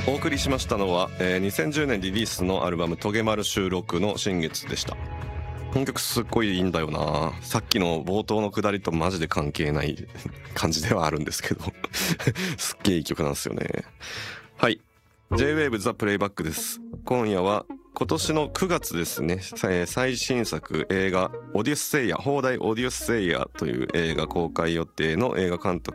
お送りしましたのは、2010年リリースのアルバム「トゲマル収録」の新月でした。この曲すっごいいいんだよな。さっきの冒頭のくだりとマジで関係ない感じではあるんですけどすっげえいい曲なんですよね。はい、 J-Wave The Playback です。今夜は今年の9月ですね、最新作映画オデュッセイヤ、放題オデュッセイヤという映画公開予定の映画監督